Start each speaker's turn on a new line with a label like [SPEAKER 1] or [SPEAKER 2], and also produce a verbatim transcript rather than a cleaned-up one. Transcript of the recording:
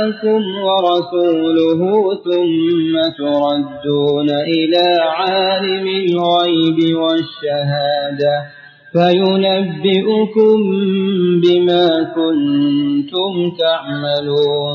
[SPEAKER 1] جاءكم ورسوله ثم تردون إلى عالم الغيب والشهادة فينبئكم بما كنتم تعملون